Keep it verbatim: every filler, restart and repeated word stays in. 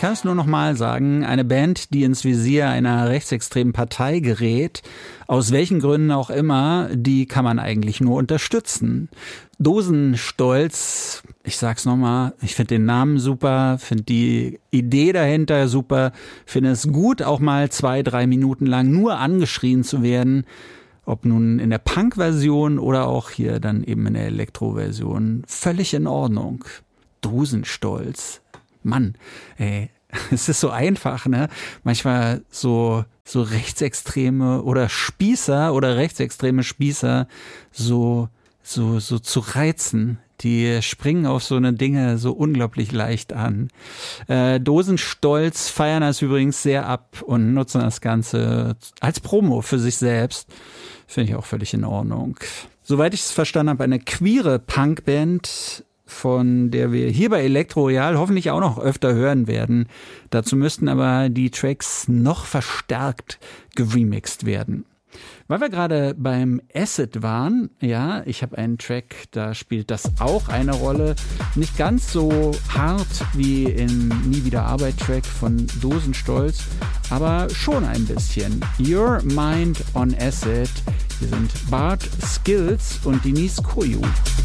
kann es nur noch mal sagen, eine Band, die ins Visier einer rechtsextremen Partei gerät, aus welchen Gründen auch immer, die kann man eigentlich nur unterstützen. Dosenstolz, ich sag's nochmal, ich finde den Namen super, finde die Idee dahinter super, finde es gut, auch mal zwei, drei Minuten lang nur angeschrien zu werden, ob nun in der Punk-Version oder auch hier dann eben in der Elektro-Version. Völlig in Ordnung. Dosenstolz. Mann, ey, es ist so einfach, ne? Manchmal so, so Rechtsextreme oder Spießer oder rechtsextreme Spießer so, so, so zu reizen. Die springen auf so eine Dinge so unglaublich leicht an. Äh, Dosenstolz feiern das übrigens sehr ab und nutzen das Ganze als Promo für sich selbst. Finde ich auch völlig in Ordnung. Soweit ich es verstanden habe, eine queere Punkband, von der wir hier bei Elektro Royal hoffentlich auch noch öfter hören werden. Dazu müssten aber die Tracks noch verstärkt geremixed werden. Weil wir gerade beim Acid waren, ja, ich habe einen Track, da spielt das auch eine Rolle. Nicht ganz so hart wie im Nie wieder Arbeit-Track von Dosenstolz, aber schon ein bisschen. Your Mind on Acid. Hier sind Bart Skills und Denise Koyu.